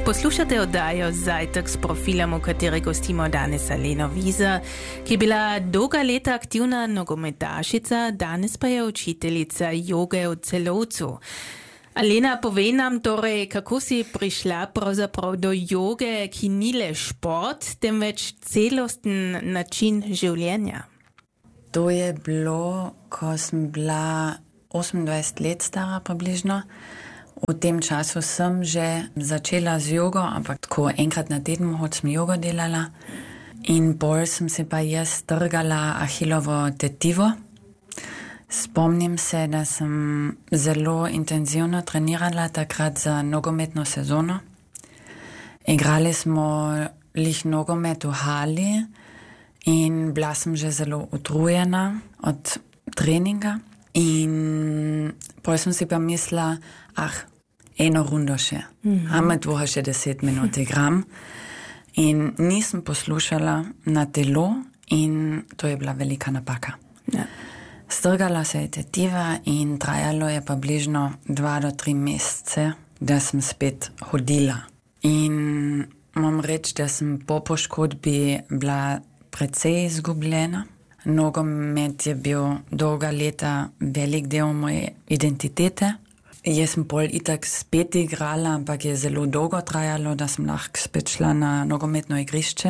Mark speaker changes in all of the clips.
Speaker 1: Poslušate oddajo Zajtrk s profilom, v kateri gostimo danes Aleno Wieser, ki je bila dolga leta aktivna nogometašica, danes pa je učiteljica joge v Celovcu. Alena, povej nam torej, kako si prišla pravzaprav do joge, ki ni le šport, temveč celosten način življenja.
Speaker 2: To je bilo, ko sem bila 28 let stara približno. V tem času sem že začela z jogo, ampak tako enkrat na teden sem jogo delala. In bolj sem se pa jaz trgala ahilovo tetivo. Spomnim se, da sem zelo intenzivno trenirala takrat za nogometno sezono. Igrali smo lih nogomet v hali in bila sem že zelo utrujena od treninga. In potem sem si pa mislila, eno rundo še. Ame dvoha še 10 minut igram. In nisem poslušala na telo in to je bila velika napaka. Ja. Strgala se je tetiva in trajalo je pa bližno 2 do 3 mesece, da sem spet hodila. In moram reči, da sem po poškodbi bila precej izgubljena. Nogomet je bil dolga leta velik del moje identitete. Jaz sem pol itak spet igrala, ampak je zelo dolgo trajalo, da sem lahko spet šla na nogometno igrišče.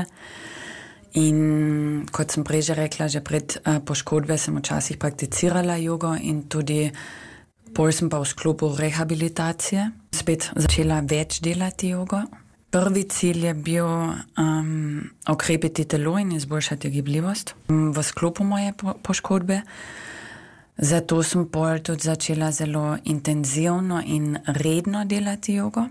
Speaker 2: In kot sem prej že rekla, že pred poškodbe sem včasih prakticirala jogo in tudi pol sem pa v sklopu rehabilitacije spet začela več delati jogo. Prvi cilj je bil okrepiti telo in izboljšati gibljivost v sklopu moje poškodbe. Zato sem pol tudi začela zelo intenzivno in redno delati jogo.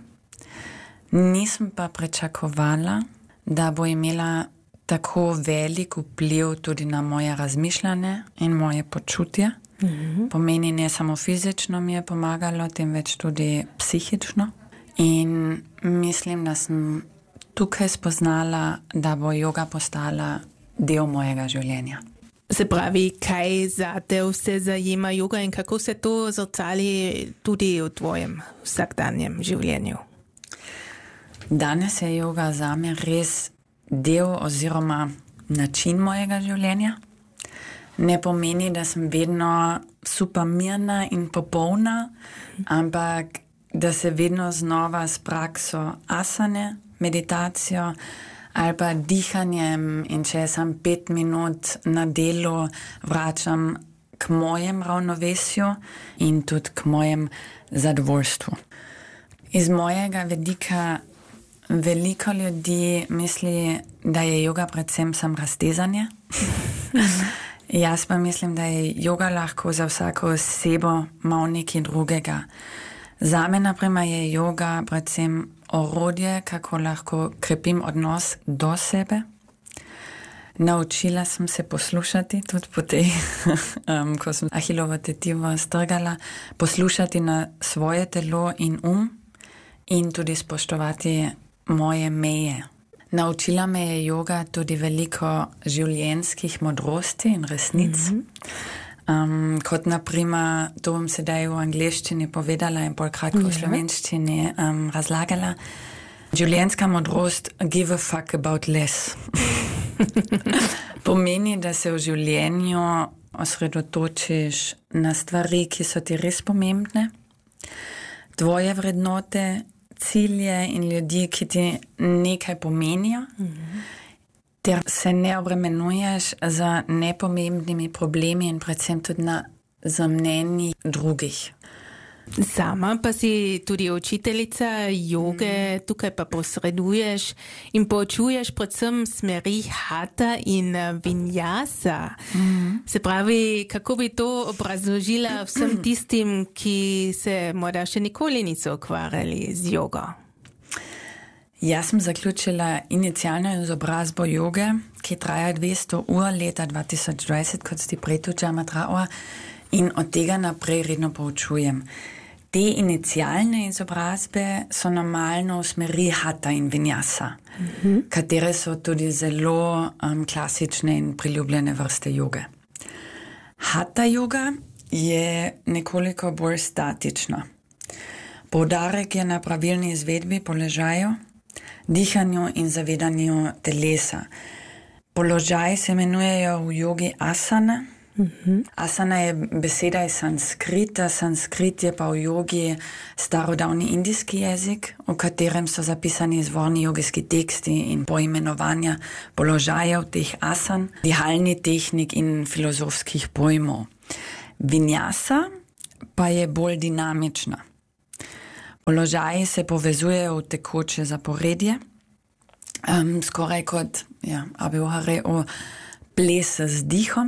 Speaker 2: Nisem pa pričakovala, da bo imela tako velik vpliv tudi na moje razmišljanje in moje počutje. Pomeni, ne samo fizično mi je pomagalo, temveč tudi psihično. In mislim, da sem tukaj spoznala, da bo joga postala del mojega življenja.
Speaker 1: Se pravi, kaj zate vse zajema joga in kako se to zrcali tudi v tvojem vsakdanjem življenju?
Speaker 2: Danes je joga zame res del oziroma način mojega življenja. Ne pomeni, da sem vedno super mirna in popolna, ampak da se vedno znova s prakso asane, meditacijo ali pa dihanjem in če sem 5 minut na delu, vračam k mojem ravnovesju in tudi k mojem zadovoljstvu. Iz mojega vidika veliko ljudi misli, da je joga predvsem samo raztezanje. Jaz pa mislim, da je joga lahko za vsako osebo malo nekaj drugega. Zame, naprimer, je joga predvsem orodje, kako lahko krepim odnos do sebe. Naučila sem se poslušati tudi po tej, ko sem ahilovo tetivo strgala, poslušati na svoje telo in in tudi spoštovati moje meje. Naučila me je joga tudi veliko življenjskih modrosti in resnic. Kot naprimer, to bom sedaj v angleščini povedala in bolj kratko v slovenščini razlagala. Življenjska modrost, give a fuck about less. Pomeni, da se v življenju osredotočiš na stvari, ki so ti res pomembne, tvoje vrednote, cilje in ljudi, ki ti nekaj pomenijo, ter se ne obremenuješ za nepomembnimi problemi in predvsem tudi za mnenji drugih.
Speaker 1: Sama pa si tudi učiteljica joge, tukaj pa posreduješ in poučuješ predvsem smeri hatha in vinyasa. Se pravi, kako bi to obrazložila vsem tistim, ki se morda še nikoli niso ukvarjali z jogo?
Speaker 2: Jaz sem zaključila inicialno izobrazbo joge, ki traja 200 ur leta 2020, kot si prej tudi amatrala, in od tega naprej redno poučujem. Te inicialne izobrazbe so normalno v smeri hatha in vinyasa, katere so tudi zelo klasične in priljubljene vrste joge. Hatha joga je nekoliko bolj statična. Poudarek je na pravilni izvedbi položaju, dihanju in zavedanju telesa. Položaj se imenujejo v jogi asana. Asana je beseda iz sanskrita. Sanskrit je pa v jogi starodavni indijski jezik, v katerem so zapisani izvorni jogijski teksti in poimenovanja položajev teh asan, dihalni tehnik in filozofskih pojmov. Vinyasa pa je bolj dinamična. Položaji se povezujejo v tekoče zaporedje, skoraj kot, o ples z dihom.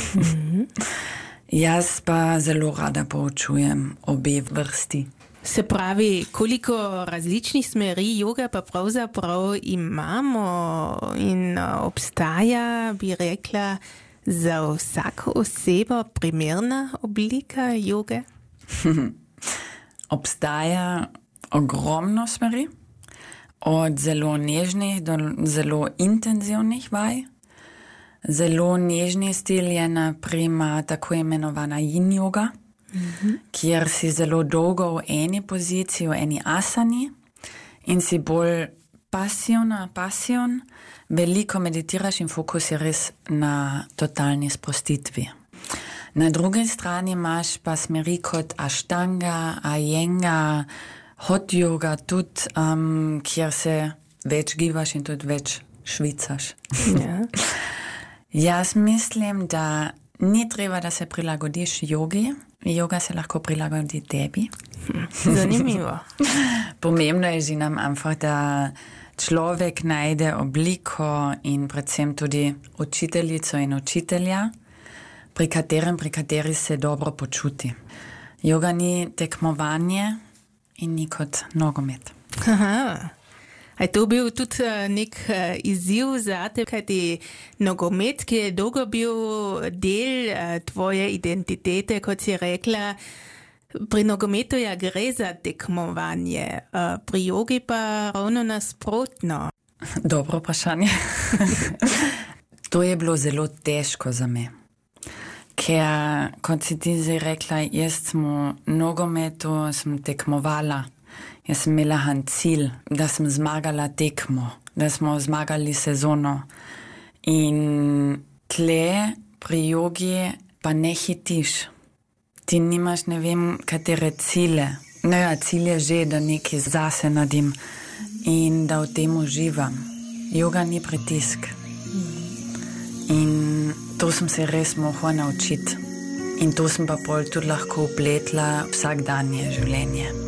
Speaker 2: Jaz pa zelo rada poučujem obe vrsti.
Speaker 1: Se pravi, koliko različnih smeri joge pa pravzaprav imamo in obstaja, bi rekla, za vsako osebo primerna oblika joge?
Speaker 2: Obstaja ogromno smeri, od zelo nežnih do zelo intenzivnih vaj. Zelo nežni stil je naprimer tako imenovana yin yoga, kjer si zelo dolgo v eni poziciji, v eni asani in si bolj pasijon, veliko meditiraš in fokus je res na totalni sprostitvi. Na drugi strani imaš pa smeri kot ashtanga, iyengar, hot yoga, tudi, kjer se več gibaš in tudi več švicaš.
Speaker 1: Ja.
Speaker 2: Jaz mislim, da ni treba, da se prilagodiš jogi. Joga se lahko prilagodi tebi.
Speaker 1: Zanimivo.
Speaker 2: Pomembno je že nam ampak, da človek najde obliko in predvsem tudi učiteljico in učitelja, pri kateri se dobro počuti. Joga ni tekmovanje in ni kot nogomet.
Speaker 1: Aha. A je to bil tudi nek izziv zate, kajti nogomet, ki je dolgo bil del tvoje identitete, kot si rekla, pri nogometu ja gre za tekmovanje, pri jogi pa ravno nasprotno.
Speaker 2: Dobro vprašanje. To je bilo zelo težko za me. Ker, kot si ti zdaj rekla, jaz sem v nogometu tekmovala. Jaz sem imela cilj, da sem zmagala tekmo, da smo zmagali sezono. In tle pri jogi pa ne hitiš. Ti nimaš ne vem katere cilje. No ja, cilj je že, da nekaj zase naredim in da v tem uživam. Joga ni pritisk. In to sem se res mogla naučiti. In to sem pa pol tudi lahko vpletla vsakdanje življenje.